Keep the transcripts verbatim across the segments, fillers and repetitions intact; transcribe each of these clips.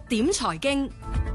點財經，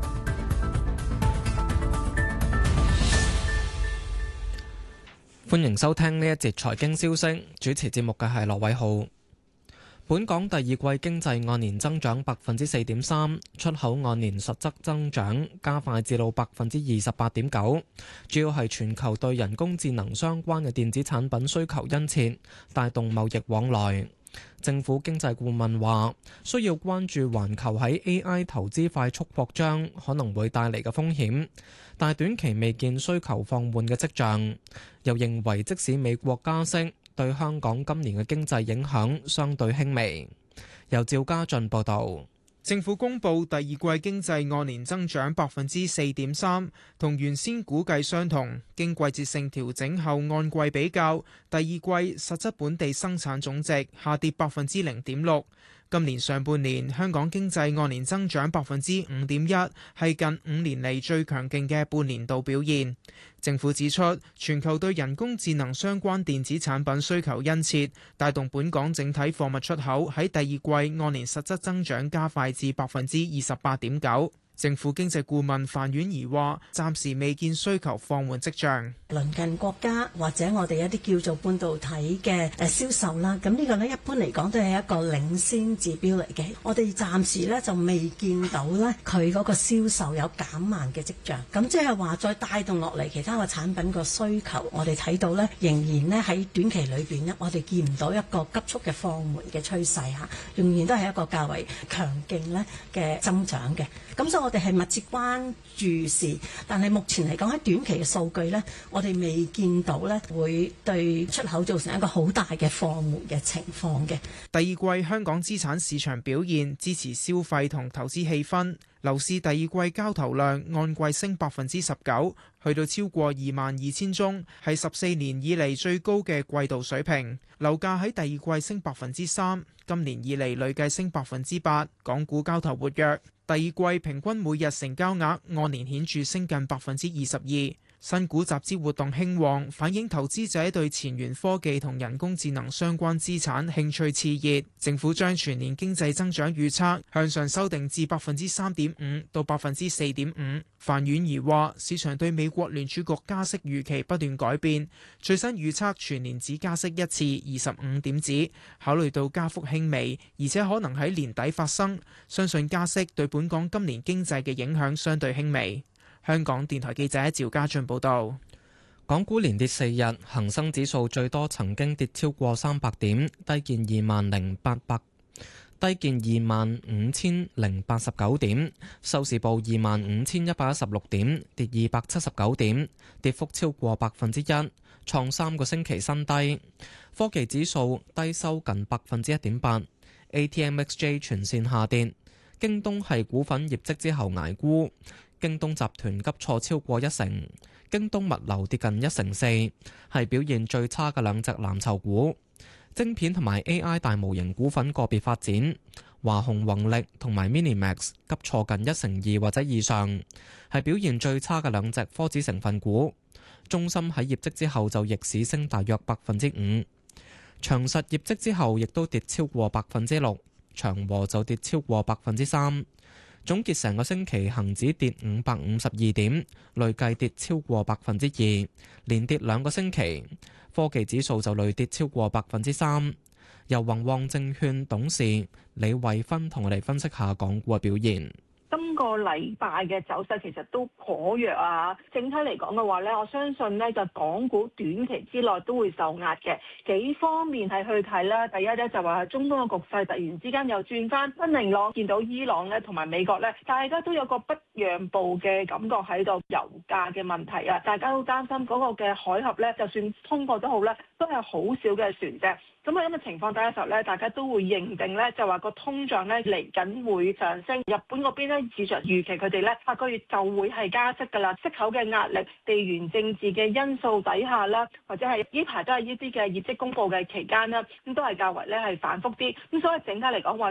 歡迎收聽呢一節財經消息。主持節目嘅係羅偉浩。本港第二季經濟按年增長百分之四點三，出口按年實質增長加快至到百分之二十八點九，主要係全球對人工智能相關嘅電子產品需求殷切，帶動貿易往來。政府經濟顧問話，需要關注環球喺 A I 投資快速擴張可能會帶嚟嘅風險，但短期未見需求放緩嘅跡象。又認為即使美國加息，對香港今年嘅經濟影響相對輕微。由趙家俊報導。 政府公布第二季經濟按年增長百分之四點三，同原先估計相同。經季節性調整後，按季比較，第二季實質本地生產總值下跌百分之零點六。今年上半年香港經濟按年增長百分之五點一，係近五年嚟最強勁嘅半年度表現。政府指出，全球對人工智能相關電子產品需求殷切，帶動本港整體貨物出口喺第二季按年實質增長加快至百分之二十八點九。政府經濟顧問范婉儀話，暫時未見需求放緩跡象。 鄰近國家或者我哋一啲叫做半導體嘅誒銷售啦，咁呢個呢一般嚟講都係一個領先指標嚟嘅。我哋暫時呢就未見到呢佢嗰個銷售有減慢嘅跡象。咁即係話再帶動落嚟其他嘅產品個需求，我哋睇到呢仍然呢喺短期裏邊呢，我哋見唔到一個急速嘅放緩嘅趨勢嚇，仍然都係一個較為強勁呢嘅增長嘅。咁所以我哋係密切關注視，但係目前嚟講喺短期嘅數據呢，我哋未見到呢會對出口造成一個好大嘅放緩嘅情況嘅。 第二季香港資產市場表現支持消費同投資氣氛，樓市第二季交投量按季升百分之十九，去到超過二萬二千宗，係十四年以嚟最高嘅季度水平。樓價喺第二季升百分之三，今年以嚟累計升百分之八。港股交投活躍，第二季平均每日成交額按年顯著升近百分之二十二。新股集資活動興旺，反映投資者對前沿科技同人工智能相關資產興趣熾熱。政府將全年經濟增長預測向上修訂至百分之三點五到百分之四點五。范婉儀話：市場對美國聯儲局加息預期不斷改變，最新預測全年只加息一次，二十五點子。考慮到加幅輕微，而且可能喺年底發生，相信加息對本港今年經濟嘅影響相對輕微。香港電台記者趙家俊報道。 港股連跌四日，恒生指數最多曾經跌超過三百點，低見二萬零八百，低見二萬五千零八十九點，收市報二萬五千一百一十六點，跌二百七十九點，跌幅超過百分之一，創三個星期新低。科技指數低收近百分之一點八 ，A T M X J 全線下跌，京東系股份業績之後捱沽。京東集團急挫超過一成，京東物流跌近一成四，係表現最差嘅兩隻藍籌股。晶片同埋 A I 大模型股份個別發展，華虹宏力同埋 Minimax 急挫近一成二或者以上，係表現最差嘅兩隻科指成分股。中芯喺業績之後就逆市升大約百分之五，長實業績之後亦都跌超過百分之六，長和就跌超過百分之三。總結成個星期，恒指跌五百五十二點，累計跌超過百分之二，連跌兩個星期。科技指數就累跌超過百分之三。由宏旺證券董事李慧芬同我哋分析下港股嘅表現。 今個禮拜嘅走勢其實都頗弱啊！整體嚟講嘅話咧，我相信咧就港股短期之內都會受壓嘅。幾方面係去睇啦，第一咧就話中東嘅局勢突然之間又轉翻不明朗，見到伊朗咧同埋美國咧，大家都有個不讓步嘅感覺喺度。油價嘅問題啊，大家都擔心嗰個嘅海峽咧，就算通過都好咧，都係好少嘅船隻。咁喺咁嘅情況底下嘅時候咧，大家都會認定咧，就話個通脹咧嚟緊會上升。日本嗰邊咧，市場預期佢哋咧下個月就會係加息㗎啦。息口嘅壓力、地緣政治嘅因素底下啦，或者係呢排都係呢啲嘅業績公佈嘅期間啦，咁都係較為咧係反覆啲。咁所以整體嚟講話咧，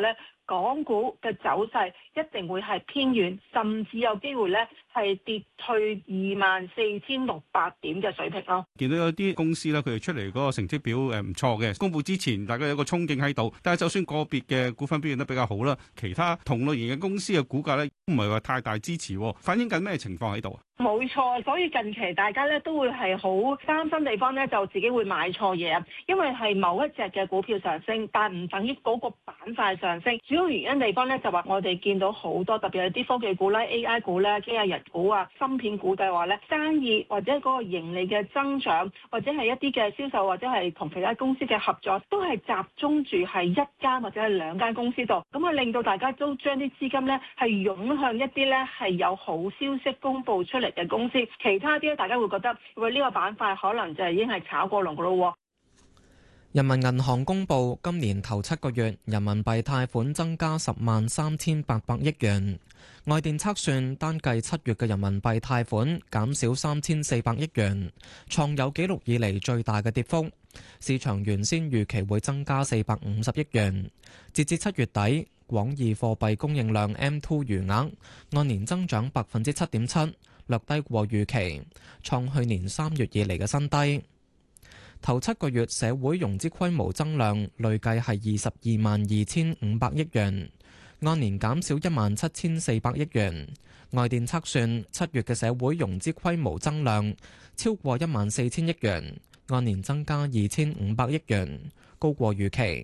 港股嘅走勢一定會係偏軟，甚至有機會咧係跌退二萬四千六百點嘅水平咯。 見到有啲公司咧，佢哋出嚟嗰個成績表誒唔錯嘅，公佈之前大家有個憧憬喺度，但係就算個別嘅股份表現得比較好啦，其他同類型嘅公司嘅股價咧唔係話太大支持，反映緊咩情況喺度啊？ 冇錯，所以近期大家咧都會係好擔心地方咧，就自己會買錯嘢啊，因為係某一隻嘅股票上升，但唔等於嗰個板塊上升。主要原因地方咧就話我哋見到好多特別係啲科技股咧、A I 股咧、機械人股啊、芯片股嘅話咧，生意或者嗰個盈利嘅增長，或者係一啲嘅銷售，或者係同其他公司嘅合作，都係集中住係一間或者係兩間公司度，咁啊令到大家都將啲資金咧係湧向一啲咧係有好消息公佈出嚟嘅公司，其他啲大家會覺得喂，呢個板塊可能就係已經係炒過龍噶咯。 人民銀行公布今年頭七個月人民幣貸款增加十萬三千八百億元，外電測算單計七月嘅人民幣貸款減少三千四百億元，創有紀錄以嚟最大嘅跌幅。市場原先預期會增加四百五十億元，截至七月底，廣義貨幣供應量 M 二 餘額按年增長百分之七點七。略低過預期，創去年三月以嚟嘅新低。頭七個月社會融資規模增量累計係二十二萬二千五百億元，按年減少一萬七千四百億元。外電測算七月嘅社會融資規模增量超過一萬四千億元，按年增加二千五百億元，高過預期。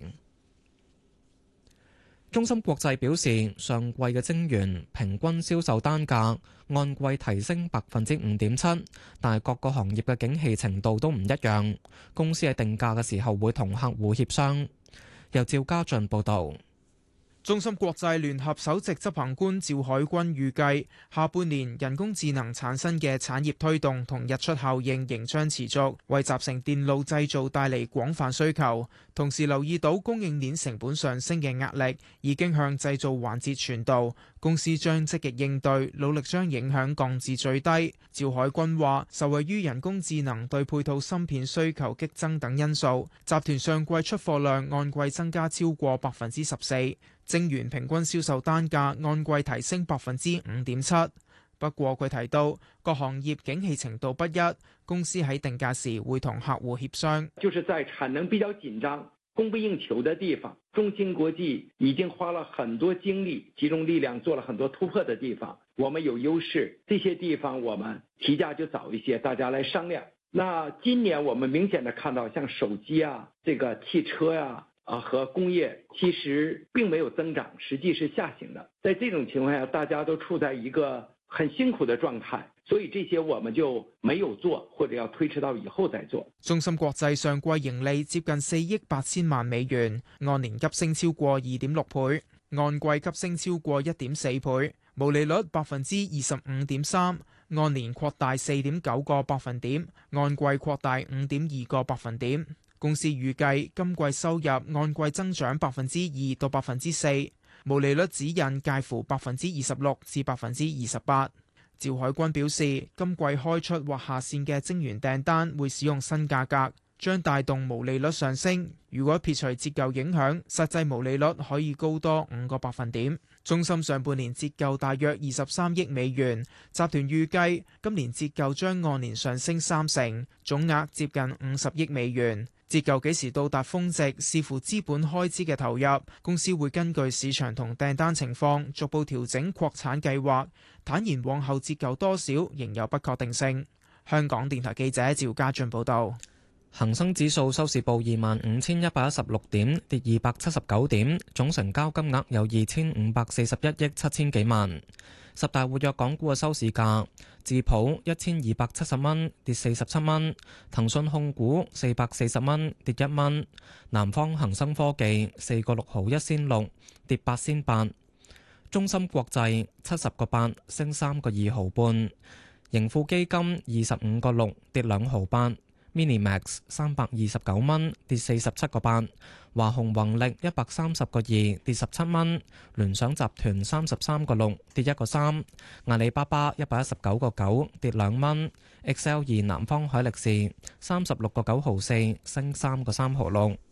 中芯國際表示，上季嘅晶圓平均銷售單價按季提升百分之五點七，但係各個行業嘅景氣程度都唔一樣。公司喺定價嘅時候會同客戶協商。由趙家俊報導。 中芯國際聯合首席執行官趙海軍預計，下半年人工智能產生嘅產業推動同溢出效應仍將持續，為集成電路製造帶嚟廣泛需求。同時留意到供應鏈成本上升嘅壓力已經向製造環節傳導，公司將積極應對，努力將影響降至最低。趙海軍話，受惠於人工智能對配套芯片需求激增等因素，集團上季出貨量按季增加超過百分之十四。晶圓平均銷售單價按季提升百分之五點七，不過佢提到各行業景氣程度不一，公司喺定價時會同客戶協商。 就是在產能比較緊張、供不應求的地方，中芯國際已經花了很多精力、集中力量做了很多突破的地方，我們有優勢，這些地方我們提價就早一些，大家來商量。那今年我們明顯的看到，像手機啊、這個汽車呀、啊。啊，和工業其實並沒有增長，實際是下行的。在這種情況下，大家都處在一個很辛苦的狀態，所以這些我們就沒有做，或者要推遲到以後再做。 中芯國際上季盈利接近四億八千萬美元，按年急升超過二點六倍，按季急升超過一點四倍，毛利率百分之二十五點三，按年擴大四點九個百分點，按季擴大五點二個百分點。公司預計今季收入按季增長百分之二到百分之四，毛利率指引介乎百分之二十六至百分之二十八。趙海軍表示，今季開出或下線嘅晶圓訂單會使用新價格，將帶動毛利率上升。如果撇除折舊影響，實際毛利率可以高多五個百分點。中芯上半年折舊大約二十三億美元，集團預計今年折舊將按年上升三成，總額接近五十億美元。折舊幾時到達峰值，視乎資本開支嘅投入，公司會根據市場同訂單情況逐步調整擴產計劃。坦言往後折舊多少仍有不確定性。香港電台記者趙家俊報道。 恒生指數收市報二萬五千一百一十六點，跌二百七十九點，總成交金額有二千五百四十一億七千幾萬。十大活躍港股嘅收市價，智普一千二百七十蚊，跌四十七蚊；騰訊控股四百四十蚊，跌一蚊；南方恒生科技四個六毫一仙六，跌八仙八；中芯國際七十個八，升三個二毫半；盈富基金二十五個六，跌兩毫八。Minimax 三百二十九蚊，跌四十七個八；華虹宏力一百三十個二，跌十七蚊；聯想集團三十三個六，跌一個三；阿里巴巴一百一十九個九，跌兩蚊；X L 二南方海力士三十六個九毫四，升三個三毫六。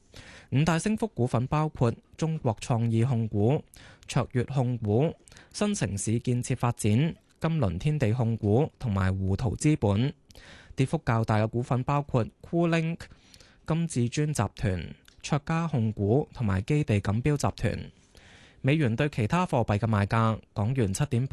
五大升幅股份包括中國創意控股、卓越控股、新城市建設發展、金輪天地控股同埋胡圖資本。跌幅較大嘅股份包括 Coolink、金至尊集團、卓家控股同埋基地錦標集團。美元對其他貨幣嘅賣價：港元七點八。